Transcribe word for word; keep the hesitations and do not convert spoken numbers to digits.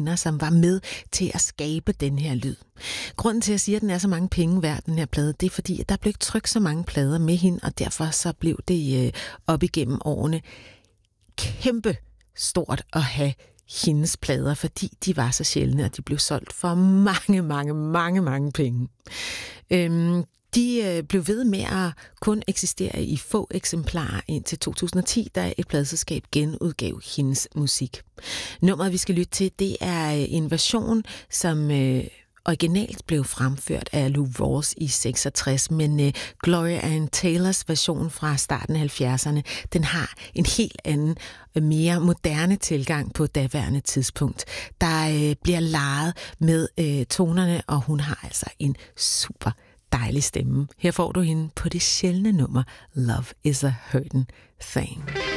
venner, som var med til at skabe den her lyd. Grunden til, at jeg siger, at den er så mange penge værd, den her plade, det er fordi, at der blev ikke trykt så mange plader med hende, og derfor så blev det øh, op igennem årene kæmpe stort at have hendes plader, fordi de var så sjældne, og de blev solgt for mange, mange, mange, mange penge. Øhm, de øh, blev ved med at kun eksistere i få eksemplarer indtil to tusind og ti, da et pladeselskab genudgav hendes musik. Nummeret, vi skal lytte til, det er en version, som øh, originalt blev fremført af Lou Rawls i seksogtres, men øh, Gloria Ann Taylors version fra starten af halvfjerdserne, den har en helt anden, mere moderne tilgang på daværende tidspunkt. Der øh, bliver leget med øh, tonerne, og hun har altså en super dejlig stemme. Her får du hende på det sjældne nummer Love is a Hurtin' Thing.